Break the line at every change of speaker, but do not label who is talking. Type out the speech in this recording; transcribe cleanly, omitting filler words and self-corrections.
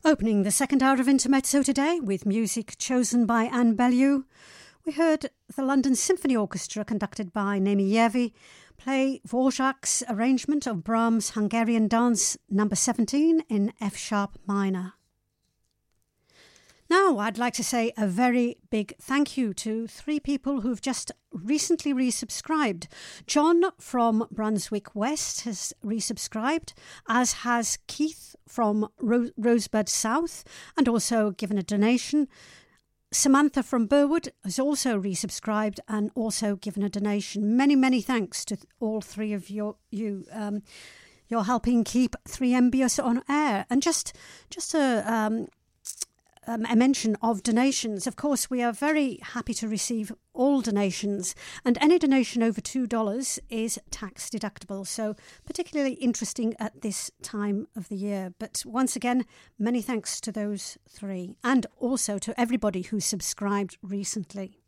Opening the second hour of Intermezzo today with music chosen by Anne Bellew, we heard the London Symphony Orchestra, conducted by Nemiyevi, play Dvorak's arrangement of Brahms' Hungarian Dance No. 17 in F-sharp minor. Now, I'd like to say a very big thank you to three people who've just recently resubscribed. John from Brunswick West has resubscribed, as has Keith from Rosebud South, and also given a donation. Samantha from Burwood has also resubscribed and also given a donation. Many, many thanks to all three of you. You're helping keep 3MBS on air. And just a mention of donations. Of course, we are very happy to receive all donations, and any donation over $2 is tax deductible, so particularly interesting at this time of the year. But once again, many thanks to those three, and also to everybody who subscribed recently.